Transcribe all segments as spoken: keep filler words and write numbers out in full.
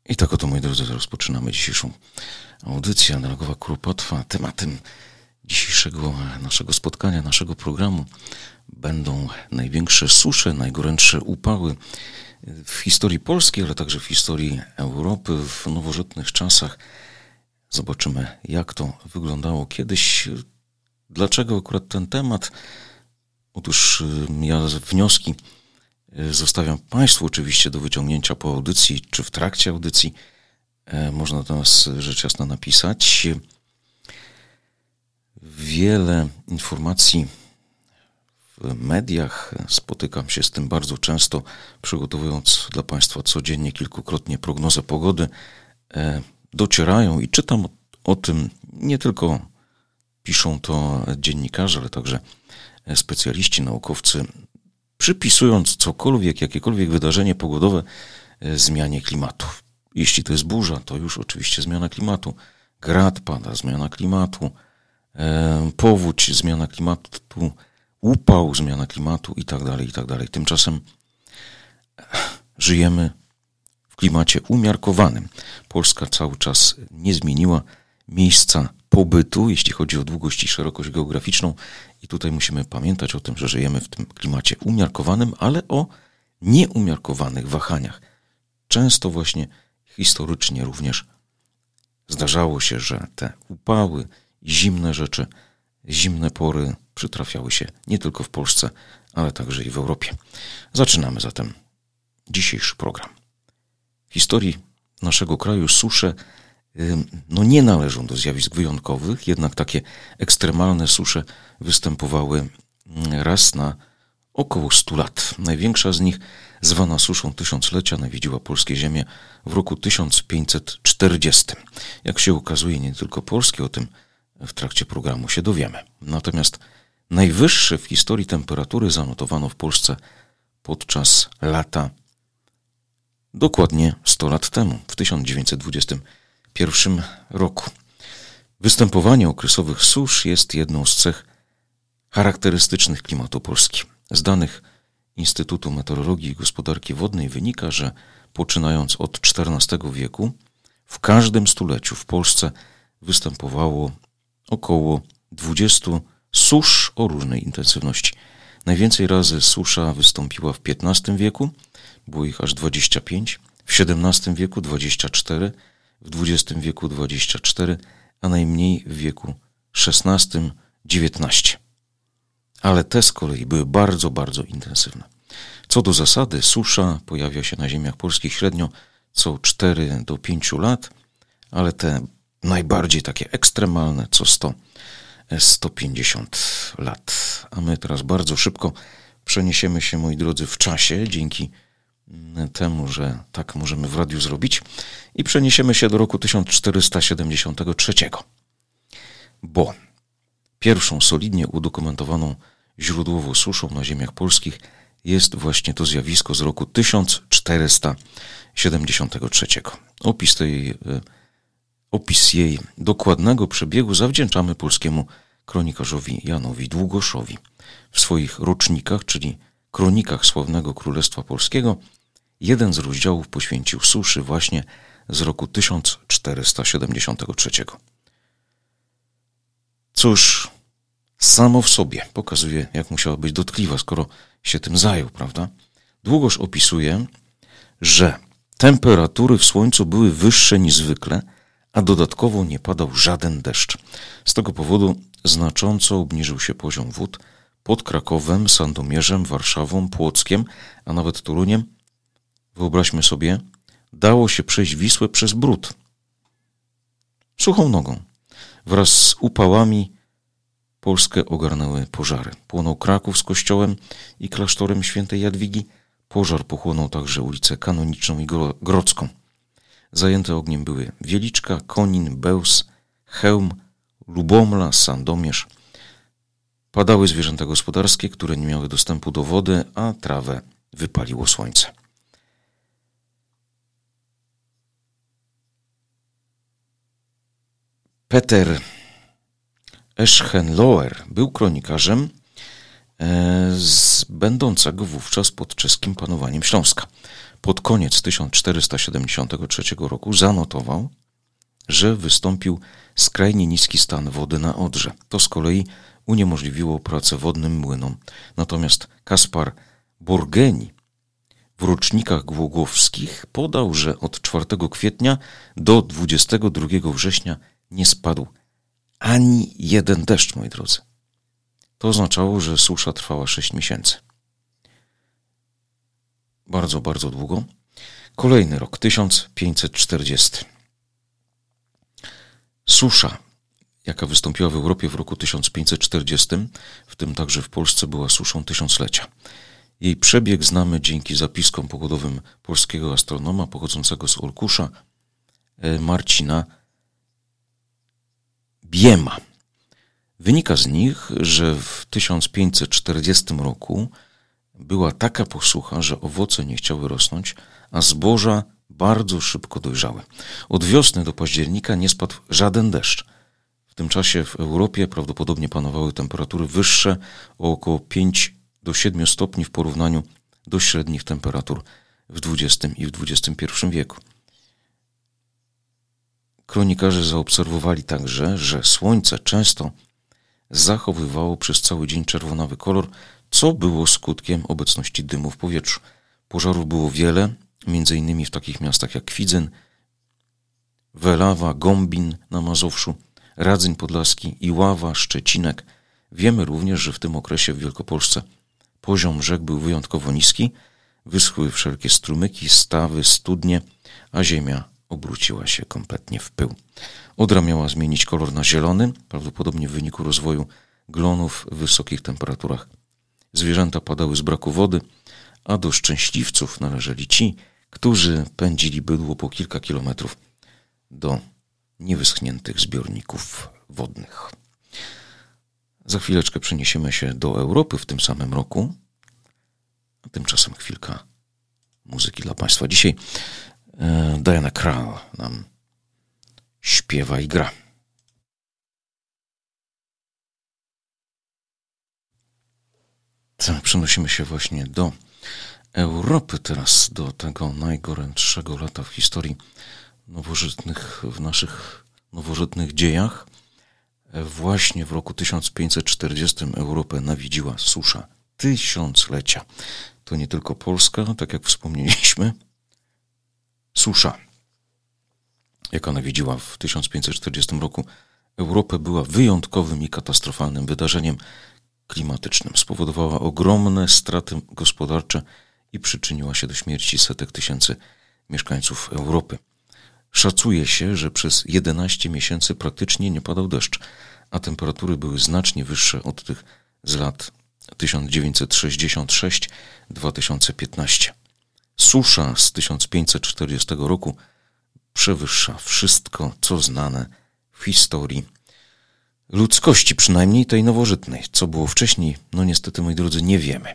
I tak oto, moi drodzy, rozpoczynamy dzisiejszą audycję. Analogowa Kuropatwa. Tematem dzisiejszego naszego spotkania, naszego programu będą największe susze, najgorętsze upały w historii Polski, ale także w historii Europy w nowożytnych czasach. Zobaczymy, jak to wyglądało kiedyś. Dlaczego akurat ten temat? Otóż ja wnioski zostawiam Państwu oczywiście do wyciągnięcia po audycji, czy w trakcie audycji. Można do nas rzecz jasna napisać. Wiele informacji w mediach, spotykam się z tym bardzo często, przygotowując dla Państwa codziennie kilkukrotnie prognozę pogody, docierają i czytam o, o tym, nie tylko piszą to dziennikarze, ale także specjaliści, naukowcy, przypisując cokolwiek, jakiekolwiek wydarzenie pogodowe zmianie klimatu. Jeśli to jest burza, to już oczywiście zmiana klimatu. Grad pada, zmiana klimatu. Powódź, zmiana klimatu. Upał, zmiana klimatu i tak dalej, i tak dalej. Tymczasem żyjemy w klimacie umiarkowanym. Polska cały czas nie zmieniła miejsca pobytu, jeśli chodzi o długość i szerokość geograficzną. I tutaj musimy pamiętać o tym, że żyjemy w tym klimacie umiarkowanym, ale o nieumiarkowanych wahaniach. Często właśnie historycznie również zdarzało się, że te upały, zimne rzeczy, zimne pory przytrafiały się nie tylko w Polsce, ale także i w Europie. Zaczynamy zatem dzisiejszy program. W historii naszego kraju susze no nie należą do zjawisk wyjątkowych, jednak takie ekstremalne susze występowały raz na około stu lat. Największa z nich, zwana suszą tysiąclecia, nawiedziła polskie ziemie w roku tysiąc pięćset czterdziestym. Jak się okazuje, nie tylko polskie, o tym w trakcie programu się dowiemy. Natomiast najwyższe w historii temperatury zanotowano w Polsce podczas lata dokładnie sto lat temu, w tysiąc dziewięćset dwudziestym pierwszym roku. Występowanie okresowych susz jest jedną z cech charakterystycznych klimatu Polski. Z danych Instytutu Meteorologii i Gospodarki Wodnej wynika, że poczynając od czternastego wieku w każdym stuleciu w Polsce występowało około dwudziestu susz o różnej intensywności. Najwięcej razy susza wystąpiła w piętnastym wieku, było ich aż dwadzieścia pięć, w siedemnastym wieku dwadzieścia cztery, w dwudziestym wieku dwadzieścia cztery, a najmniej w wieku szesnastym dziewiętnaście. Ale te z kolei były bardzo, bardzo intensywne. Co do zasady, susza pojawia się na ziemiach polskich średnio co cztery do pięciu lat, ale te najbardziej takie ekstremalne co sto do stu pięćdziesięciu lat. A my teraz bardzo szybko przeniesiemy się, moi drodzy, w czasie, dzięki temu, że tak możemy w radiu zrobić, i przeniesiemy się do roku tysiąc czterysta siedemdziesiątego trzeciego. Bo pierwszą solidnie udokumentowaną źródłowo suszą na ziemiach polskich jest właśnie to zjawisko z roku tysiąc czterysta siedemdziesiątego trzeciego. Opis tej, opis jej dokładnego przebiegu zawdzięczamy polskiemu kronikarzowi Janowi Długoszowi. W swoich rocznikach, czyli kronikach sławnego Królestwa Polskiego, jeden z rozdziałów poświęcił suszy właśnie z roku tysiąc czterysta siedemdziesiątego trzeciego. Cóż, samo w sobie pokazuje, jak musiała być dotkliwa, skoro się tym zajął, prawda? Długosz opisuje, że temperatury w słońcu były wyższe niż zwykle, a dodatkowo nie padał żaden deszcz. Z tego powodu znacząco obniżył się poziom wód pod Krakowem, Sandomierzem, Warszawą, Płockiem, a nawet Toruniem. Wyobraźmy sobie, dało się przejść Wisłę przez brud. Suchą nogą. Wraz z upałami Polskę ogarnęły pożary. Płonął Kraków z kościołem i klasztorem świętej Jadwigi. Pożar pochłonął także ulicę Kanoniczną i Grodzką. Zajęte ogniem były Wieliczka, Konin, Bełz, Chełm, Lubomla, Sandomierz. Padały zwierzęta gospodarskie, które nie miały dostępu do wody, a trawę wypaliło słońce. Peter Eschenloer był kronikarzem z będącego wówczas pod czeskim panowaniem Śląska. pod koniec tysiąc czterysta siedemdziesiątego trzeciego roku zanotował, że wystąpił skrajnie niski stan wody na Odrze. To z kolei uniemożliwiło pracę wodnym młynom. Natomiast Kaspar Borgeni w rocznikach głogowskich podał, że od czwartego kwietnia do dwudziestego drugiego września nie spadł ani jeden deszcz, moi drodzy. To oznaczało, że susza trwała sześć miesięcy. Bardzo, bardzo długo. Kolejny rok, tysiąc pięćset czterdziesty. Susza, jaka wystąpiła w Europie w roku tysiąc pięćset czterdziestym, w tym także w Polsce, była suszą tysiąclecia. Jej przebieg znamy dzięki zapiskom pogodowym polskiego astronoma pochodzącego z Olkusza, Marcina Biema. Wynika z nich, że w tysiąc pięćset czterdziestym roku była taka posłucha, że owoce nie chciały rosnąć, a zboża bardzo szybko dojrzałe. Od wiosny do października nie spadł żaden deszcz. W tym czasie w Europie prawdopodobnie panowały temperatury wyższe o około pięć do siedmiu stopni w porównaniu do średnich temperatur w dwudziestym i w dwudziestym pierwszym wieku. Kronikarze zaobserwowali także, że słońce często zachowywało przez cały dzień czerwonawy kolor, co było skutkiem obecności dymu w powietrzu. Pożarów było wiele, między innymi w takich miastach jak Kwidzyn, Welawa, Gombin na Mazowszu, Radzyń Podlaski, Iława, Szczecinek. Wiemy również, że w tym okresie w Wielkopolsce poziom rzek był wyjątkowo niski, wyschły wszelkie strumyki, stawy, studnie, a ziemia obróciła się kompletnie w pył. Odra miała zmienić kolor na zielony, prawdopodobnie w wyniku rozwoju glonów w wysokich temperaturach. Zwierzęta padały z braku wody, a do szczęśliwców należeli ci, którzy pędzili bydło po kilka kilometrów do niewyschniętych zbiorników wodnych. Za chwileczkę przeniesiemy się do Europy w tym samym roku, a tymczasem chwilka muzyki dla Państwa. Dzisiaj e, Diana Krall nam śpiewa i gra. Przenosimy się właśnie do Europy teraz, do tego najgorętszego lata w historii nowożytnych, w naszych nowożytnych dziejach. Właśnie w roku tysiąc pięćset czterdziestym Europę nawiedziła susza tysiąclecia. To nie tylko Polska, tak jak wspomnieliśmy. Susza, jaka nawiedziła w tysiąc pięćset czterdziestym roku Europę, była wyjątkowym i katastrofalnym wydarzeniem klimatycznym. Spowodowała ogromne straty gospodarcze i przyczyniła się do śmierci setek tysięcy mieszkańców Europy. Szacuje się, że przez jedenaście miesięcy praktycznie nie padał deszcz, a temperatury były znacznie wyższe od tych z lat tysiąc dziewięćset sześćdziesiąt sześć do dwa tysiące piętnaście. Susza z tysiąc pięćset czterdziestego roku przewyższa wszystko, co znane w historii ludzkości, przynajmniej tej nowożytnej. Co było wcześniej, no niestety, moi drodzy, nie wiemy.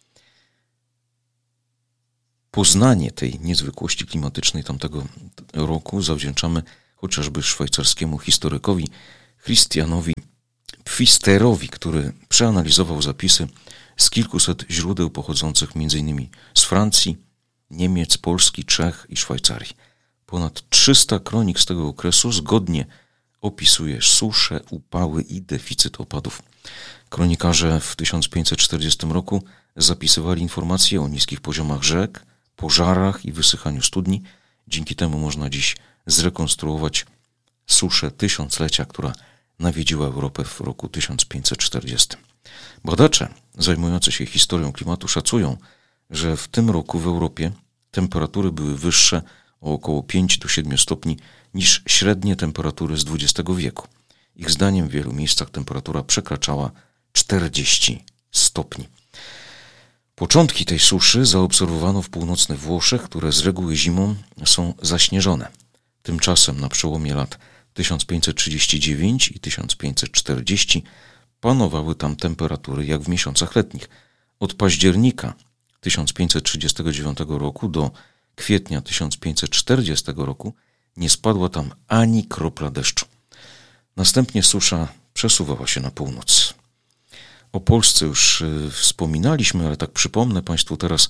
Poznanie tej niezwykłości klimatycznej tamtego roku zawdzięczamy chociażby szwajcarskiemu historykowi Christianowi Pfisterowi, który przeanalizował zapisy z kilkuset źródeł pochodzących m.in. z Francji, Niemiec, Polski, Czech i Szwajcarii. Ponad trzysta kronik z tego okresu zgodnie opisuje susze, upały i deficyt opadów. Kronikarze w tysiąc pięćset czterdziestym roku zapisywali informacje o niskich poziomach rzek, pożarach i wysychaniu studni. Dzięki temu można dziś zrekonstruować suszę tysiąclecia, która nawiedziła Europę w roku tysiąc pięćset czterdziestym. Badacze zajmujący się historią klimatu szacują, że w tym roku w Europie temperatury były wyższe o około pięć do siedmiu stopni niż średnie temperatury z dwudziestego wieku. Ich zdaniem w wielu miejscach temperatura przekraczała czterdzieści stopni. Początki tej suszy zaobserwowano w północnych Włoszech, które z reguły zimą są zaśnieżone. Tymczasem na przełomie lat tysiąc pięćset trzydzieści dziewięć i tysiąc pięćset czterdzieści panowały tam temperatury jak w miesiącach letnich. Od października tysiąc pięćset trzydziestego dziewiątego roku do kwietnia tysiąc pięćset czterdziestego roku nie spadła tam ani kropla deszczu. Następnie susza przesuwała się na północ. O Polsce już wspominaliśmy, ale tak przypomnę Państwu teraz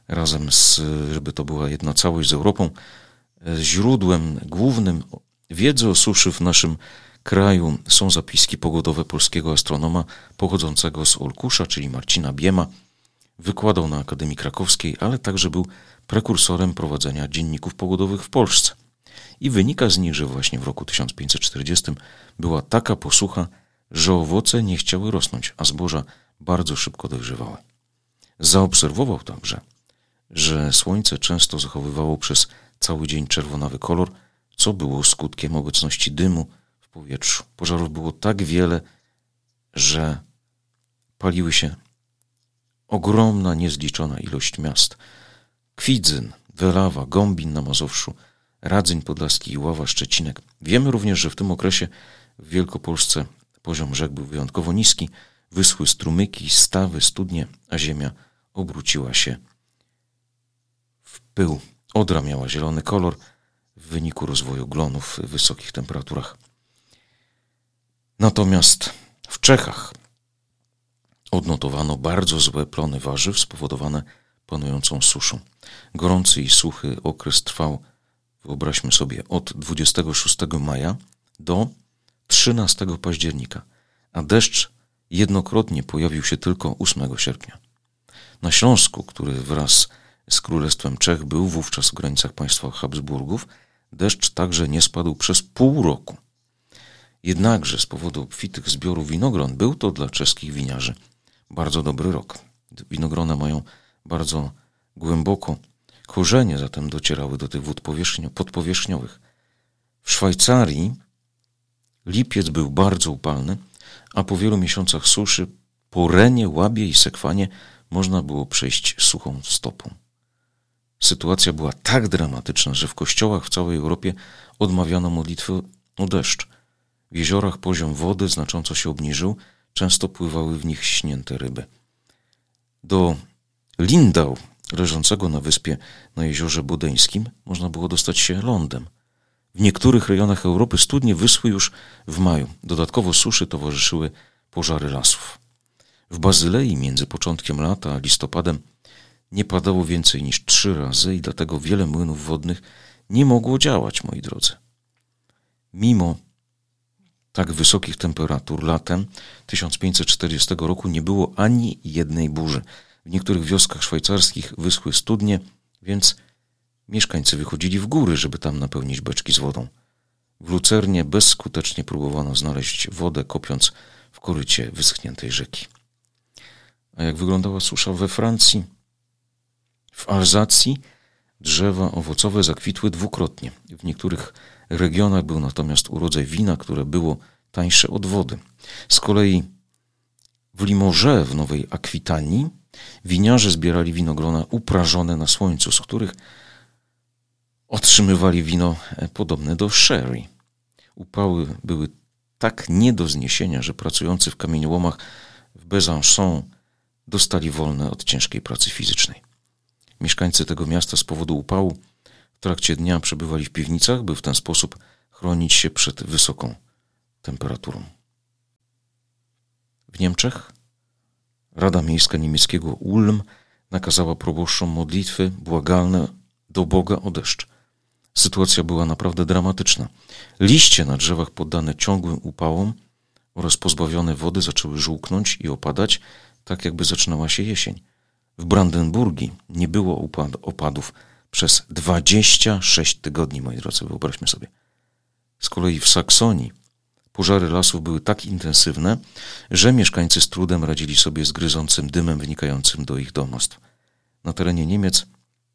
razem z, żeby to była jedna całość z Europą, źródłem głównym wiedzy o suszy w naszym kraju są zapiski pogodowe polskiego astronoma pochodzącego z Olkusza, czyli Marcina Biema. Wykładał na Akademii Krakowskiej, ale także był prekursorem prowadzenia dzienników pogodowych w Polsce. I wynika z nich, że właśnie w roku tysiąc pięćset czterdziestym była taka posłucha, że owoce nie chciały rosnąć, a zboża bardzo szybko dojrzewały. Zaobserwował także, że słońce często zachowywało przez cały dzień czerwonawy kolor, co było skutkiem obecności dymu w powietrzu. Pożarów było tak wiele, że paliły się ogromna, niezliczona ilość miast. Kwidzyn, Welawa, Gombin na Mazowszu, Radzyń Podlaski, Iława, Szczecinek. Wiemy również, że w tym okresie w Wielkopolsce poziom rzek był wyjątkowo niski, wyschły strumyki, stawy, studnie, a ziemia obróciła się w pył. Odra miała zielony kolor w wyniku rozwoju glonów w wysokich temperaturach. Natomiast w Czechach odnotowano bardzo złe plony warzyw spowodowane panującą suszą. Gorący i suchy okres trwał, wyobraźmy sobie, od dwudziestego szóstego maja do trzynastego października, a deszcz jednokrotnie pojawił się tylko ósmego sierpnia. Na Śląsku, który wraz z Królestwem Czech był wówczas w granicach państwa Habsburgów, deszcz także nie spadł przez pół roku. Jednakże z powodu obfitych zbiorów winogron był to dla czeskich winiarzy bardzo dobry rok. Winogrona mają bardzo głęboko korzenie, zatem docierały do tych wód podpowierzchniowych. W Szwajcarii lipiec był bardzo upalny, a po wielu miesiącach suszy po Renie, Łabie i Sekwanie można było przejść suchą stopą. Sytuacja była tak dramatyczna, że w kościołach w całej Europie odmawiano modlitwy o deszcz. W jeziorach poziom wody znacząco się obniżył, często pływały w nich śnięte ryby. Do Lindau, leżącego na wyspie na jeziorze Bodeńskim, można było dostać się lądem. W niektórych rejonach Europy studnie wyschły już w maju. Dodatkowo suszy towarzyszyły pożary lasów. W Bazylei między początkiem lata a listopadem nie padało więcej niż trzy razy i dlatego wiele młynów wodnych nie mogło działać, moi drodzy. Mimo tak wysokich temperatur latem tysiąc pięćset czterdziestego roku nie było ani jednej burzy. W niektórych wioskach szwajcarskich wyschły studnie, więc mieszkańcy wychodzili w góry, żeby tam napełnić beczki z wodą. W Lucernie bezskutecznie próbowano znaleźć wodę, kopiąc w korycie wyschniętej rzeki. A jak wyglądała susza we Francji? W Alzacji drzewa owocowe zakwitły dwukrotnie. W niektórych regionach był natomiast urodzaj wina, które było tańsze od wody. Z kolei w Limoges w Nowej Akwitanii winiarze zbierali winogrona uprażone na słońcu, z których otrzymywali wino podobne do sherry. Upały były tak nie do zniesienia, że pracujący w kamieniołomach w Besançon dostali wolne od ciężkiej pracy fizycznej. Mieszkańcy tego miasta z powodu upału w trakcie dnia przebywali w piwnicach, by w ten sposób chronić się przed wysoką temperaturą. W Niemczech Rada Miejska niemieckiego Ulm nakazała proboszczom modlitwy błagalne do Boga o deszcz. Sytuacja była naprawdę dramatyczna. Liście na drzewach poddane ciągłym upałom oraz pozbawione wody zaczęły żółknąć i opadać, tak jakby zaczynała się jesień. W Brandenburgii nie było upad- opadów przez dwadzieścia sześć tygodni, moi drodzy, wyobraźmy sobie. Z kolei w Saksonii pożary lasów były tak intensywne, że mieszkańcy z trudem radzili sobie z gryzącym dymem wynikającym do ich domostw. Na terenie Niemiec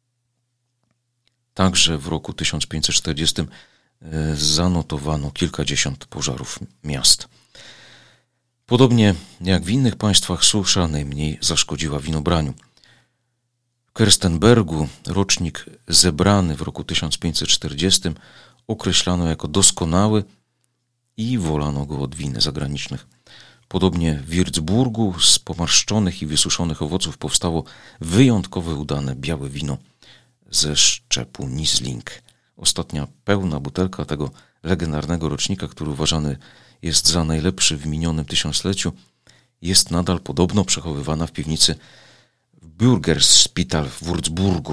także w roku tysiąc pięćset czterdziestym zanotowano kilkadziesiąt pożarów miast. Podobnie jak w innych państwach susza najmniej zaszkodziła winobraniu. W Kerstenbergu rocznik zebrany w roku tysiąc pięćset czterdziestym określano jako doskonały i wolano go od win zagranicznych. Podobnie w Würzburgu z pomarszczonych i wysuszonych owoców powstało wyjątkowo udane białe wino ze szczepu Riesling. Ostatnia pełna butelka tego legendarnego rocznika, który uważany jest za najlepszy w minionym tysiącleciu, jest nadal podobno przechowywana w piwnicy w Bürgerspital w Würzburgu.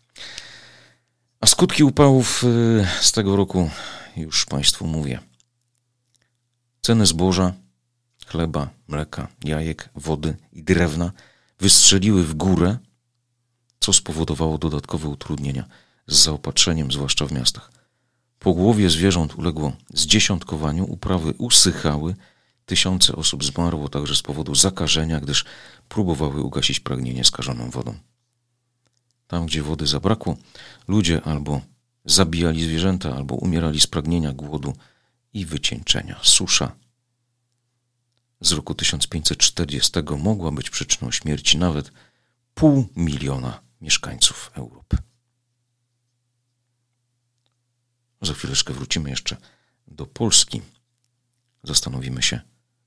A skutki upałów z tego roku już Państwu mówię. Ceny zboża, chleba, mleka, jajek, wody i drewna wystrzeliły w górę, co spowodowało dodatkowe utrudnienia z zaopatrzeniem, zwłaszcza w miastach. Pogłowie zwierząt uległo zdziesiątkowaniu, uprawy usychały, tysiące osób zmarło także z powodu zakażenia, gdyż próbowały ugasić pragnienie skażoną wodą. Tam, gdzie wody zabrakło, ludzie albo zabijali zwierzęta, albo umierali z pragnienia, głodu i wycieńczenia. Susza z roku tysiąc pięćset czterdziestego mogła być przyczyną śmierci nawet pół miliona mieszkańców Europy. Za chwileczkę wrócimy jeszcze do Polski. Zastanowimy się,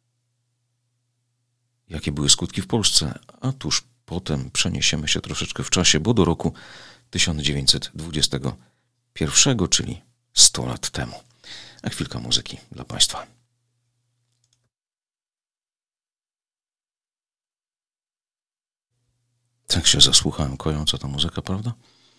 jakie były skutki w Polsce, a tuż potem przeniesiemy się troszeczkę w czasie, bo do roku tysiąc dziewięćset dwudziestego pierwszego, czyli sto lat temu. A chwilka muzyki dla Państwa. Tak się zasłuchałem, kojąca ta muzyka, prawda?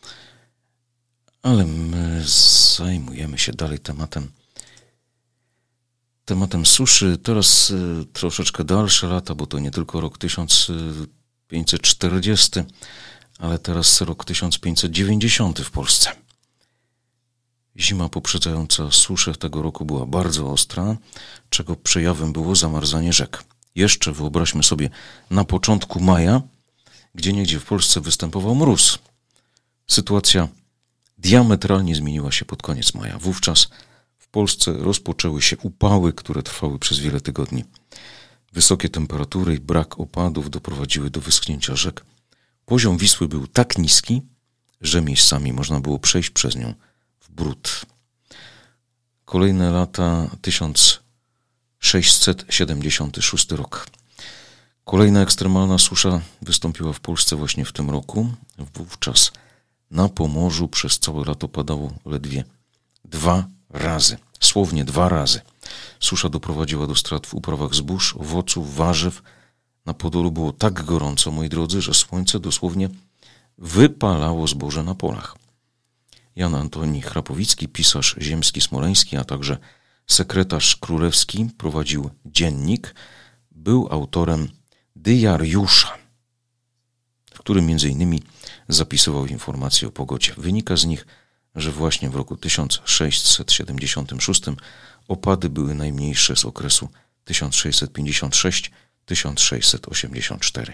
Ale my zajmujemy się dalej tematem tematem suszy. Teraz y, troszeczkę dalsze lata, bo to nie tylko rok tysiąc pięćset czterdziesty, ale teraz rok tysiąc pięćset dziewięćdziesiąty w Polsce. Zima poprzedzająca suszę tego roku była bardzo ostra, czego przejawem było zamarzanie rzek. Jeszcze wyobraźmy sobie na początku maja, gdzieniegdzie w Polsce występował mróz. Sytuacja diametralnie zmieniła się pod koniec maja. Wówczas w Polsce rozpoczęły się upały, które trwały przez wiele tygodni. Wysokie temperatury i brak opadów doprowadziły do wyschnięcia rzek. Poziom Wisły był tak niski, że miejscami można było przejść przez nią w bród. Kolejne lata tysiąc sześćset siedemdziesiąty szósty rok. Kolejna ekstremalna susza wystąpiła w Polsce właśnie w tym roku. Wówczas na Pomorzu przez całe lato padało ledwie dwa razy. Słownie dwa razy. Susza doprowadziła do strat w uprawach zbóż, owoców, warzyw. Na Podolu było tak gorąco, moi drodzy, że słońce dosłownie wypalało zboże na polach. Jan Antoni Chrapowicki, pisarz ziemski smoleński, a także sekretarz królewski, prowadził dziennik. Był autorem diariusza, w którym między innymi zapisywał informacje o pogodzie. Wynika z nich, że właśnie w roku tysiąc sześćset siedemdziesiątym szóstym opady były najmniejsze z okresu tysiąc sześćset pięćdziesiąt sześć do tysiąc sześćset osiemdziesiąt cztery.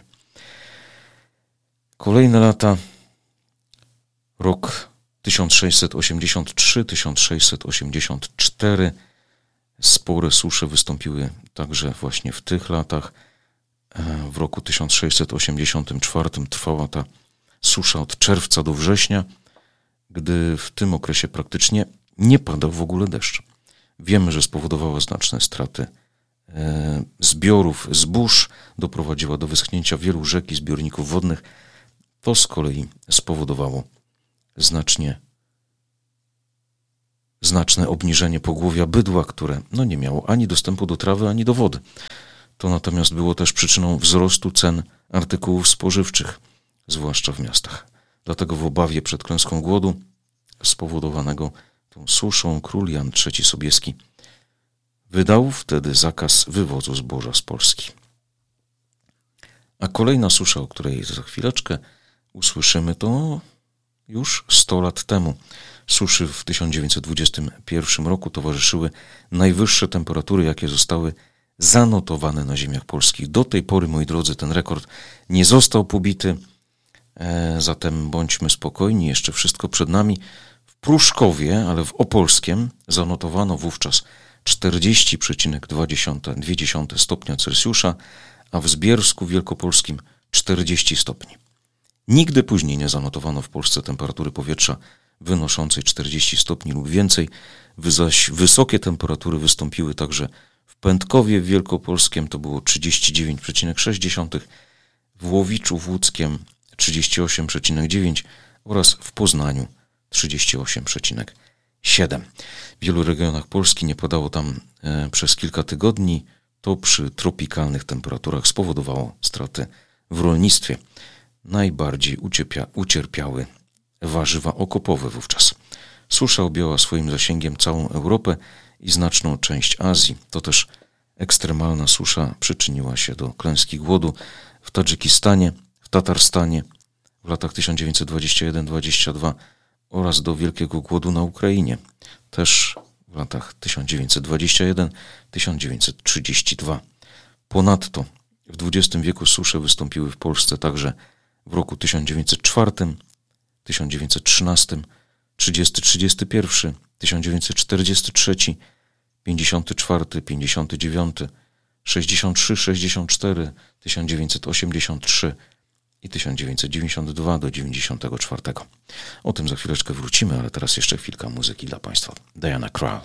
Kolejne lata, rok tysiąc sześćset osiemdziesiąt trzy do tysiąc sześćset osiemdziesiąt cztery. Spore susze wystąpiły także właśnie w tych latach. W roku tysiąc sześćset osiemdziesiątym czwartym trwała ta susza od czerwca do września, gdy w tym okresie praktycznie nie padał w ogóle deszcz. Wiemy, że spowodowała znaczne straty e, zbiorów zbóż, doprowadziła do wyschnięcia wielu rzek i zbiorników wodnych. To z kolei spowodowało znacznie, znaczne obniżenie pogłowia bydła, które no, nie miało ani dostępu do trawy, ani do wody. To natomiast było też przyczyną wzrostu cen artykułów spożywczych, zwłaszcza w miastach. Dlatego w obawie przed klęską głodu spowodowanego tą suszą król Jan trzeci Sobieski wydał wtedy zakaz wywozu zboża z Polski. A kolejna susza, o której za chwileczkę usłyszymy, to już sto lat temu. Suszy w tysiąc dziewięćset dwudziestym pierwszym roku towarzyszyły najwyższe temperatury, jakie zostały zanotowane na ziemiach polskich. Do tej pory, moi drodzy, ten rekord nie został pobity, e, zatem bądźmy spokojni, jeszcze wszystko przed nami. W Pruszkowie, ale w Opolskiem, zanotowano wówczas czterdzieści przecinek dwa stopnia Celsjusza, a w Zbiersku Wielkopolskim czterdzieści stopni. Nigdy później nie zanotowano w Polsce temperatury powietrza wynoszącej czterdzieści stopni lub więcej, zaś wysokie temperatury wystąpiły także w Pętkowie Wielkopolskim, to było trzydzieści dziewięć przecinek sześć, w Łowiczu Łódzkiem trzydzieści osiem przecinek dziewięć oraz w Poznaniu trzydzieści osiem przecinek siedem. W wielu regionach Polski nie padało tam e, przez kilka tygodni. To przy tropikalnych temperaturach spowodowało straty w rolnictwie. najbardziej uciepia, ucierpiały warzywa okopowe wówczas. Susza objęła swoim zasięgiem całą Europę i znaczną część Azji. To też ekstremalna susza przyczyniła się do klęski głodu w Tadżykistanie, w Tatarstanie w latach tysiąc dziewięćset dwudziestym pierwszym do dwudziestego drugiego oraz do wielkiego głodu na Ukrainie, też w latach tysiąc dziewięćset dwudziestym pierwszym do tysiąc dziewięćset trzydziestego drugiego. Ponadto w dwudziestym wieku susze wystąpiły w Polsce także w roku tysiąc dziewięćset czwartym, tysiąc dziewięćset trzynastym, trzydziestym trzydziestym pierwszym, tysiąc dziewięćset czterdziestym trzecim, pięćdziesiątym czwartym, pięćdziesiątym dziewiątym, sześćdziesiątym trzecim, sześćdziesiątym czwartym, tysiąc dziewięćset osiemdziesiątym trzecim i tysiąc dziewięćset dziewięćdziesiątym drugim do dziewięćdziesiątego czwartego. O tym za chwileczkę wrócimy, ale teraz jeszcze chwilka muzyki dla Państwa. Diana Krall.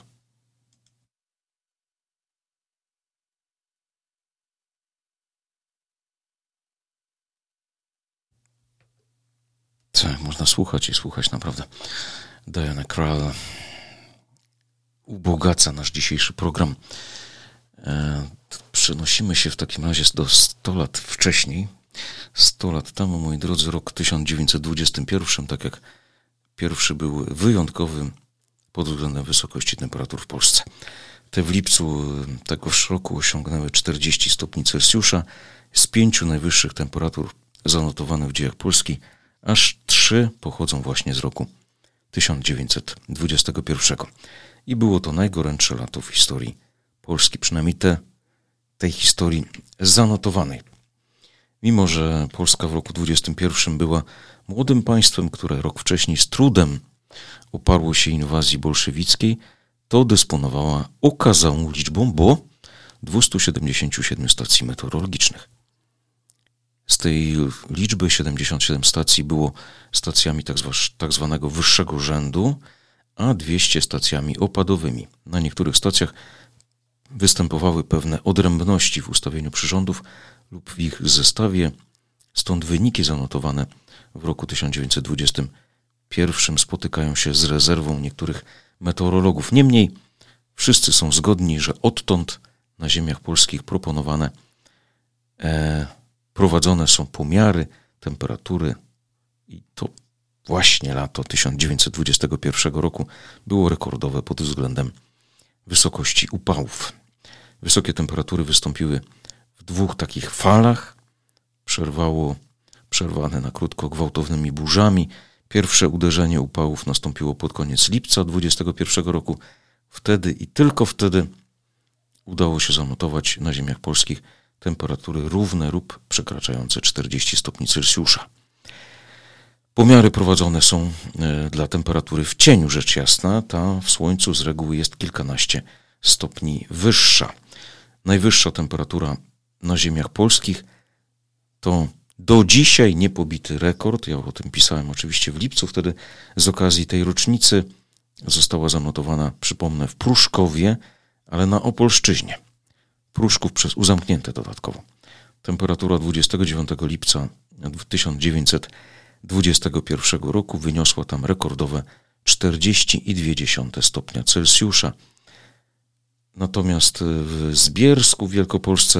Tak, można słuchać i słuchać naprawdę. Diana Krall ubogaca nasz dzisiejszy program. E, przenosimy się w takim razie do stu lat wcześniej. sto lat temu, moi drodzy, rok tysiąc dziewięćset dwudziesty pierwszy, tak jak pierwszy był wyjątkowy pod względem wysokości temperatur w Polsce. Te w lipcu tegoż roku osiągnęły czterdzieści stopni Celsjusza. Z pięciu najwyższych temperatur zanotowanych w dziejach Polski, aż trzy pochodzą właśnie z roku tysiąc dziewięćset dwudziestego pierwszego. I było to najgorętsze lato w historii Polski, przynajmniej te, tej historii zanotowanej. Mimo że Polska w roku dwudziestym pierwszym była młodym państwem, które rok wcześniej z trudem oparło się inwazji bolszewickiej, to dysponowała okazałą liczbą, bo dwieście siedemdziesiąt siedem stacji meteorologicznych. Z tej liczby siedemdziesiąt siedem stacji było stacjami tak, zwa, tak zwanego wyższego rzędu, a dwieście stacjami opadowymi. Na niektórych stacjach występowały pewne odrębności w ustawieniu przyrządów lub w ich zestawie, stąd wyniki zanotowane w roku tysiąc dziewięćset dwudziestym pierwszym spotykają się z rezerwą niektórych meteorologów. Niemniej wszyscy są zgodni, że odtąd na ziemiach polskich proponowane, e, prowadzone są pomiary temperatury i to właśnie lato tysiąc dziewięćset dwudziestego pierwszego roku było rekordowe pod względem wysokości upałów. Wysokie temperatury wystąpiły w dwóch takich falach. Przerwało, przerwane na krótko gwałtownymi burzami. Pierwsze uderzenie upałów nastąpiło pod koniec lipca dwudziestego pierwszego roku. Wtedy i tylko wtedy udało się zanotować na ziemiach polskich temperatury równe lub przekraczające czterdzieści stopni Celsjusza. Pomiary prowadzone są dla temperatury w cieniu, rzecz jasna. Ta w słońcu z reguły jest kilkanaście stopni wyższa. Najwyższa temperatura na ziemiach polskich to do dzisiaj niepobity rekord. Ja o tym pisałem oczywiście w lipcu. Wtedy z okazji tej rocznicy została zanotowana, przypomnę, w Pruszkowie, ale na Opolszczyźnie. Pruszków przez uzamknięte dodatkowo. Temperatura dwudziestego dziewiątego lipca tysiąc dziewięćset dwudziestego pierwszego roku wyniosła tam rekordowe czterdzieści przecinek dwa stopnia Celsjusza. Natomiast w Zbiersku w Wielkopolsce